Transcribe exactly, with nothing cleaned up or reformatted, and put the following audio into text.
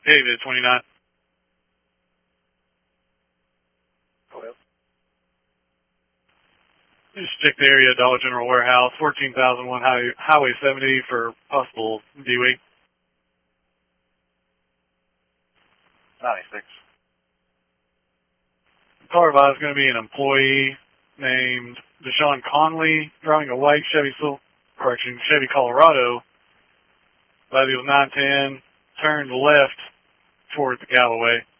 David, twenty-nine. Go ahead. Just check the area, Dollar General Warehouse, fourteen thousand one Highway, Highway seventy for possible D W I. ninety-six. Car advisor is going to be an employee named Deshaun Conley, driving a white Chevy, correction, Chevy Colorado. But he was nine ten, turned left toward the Galloway.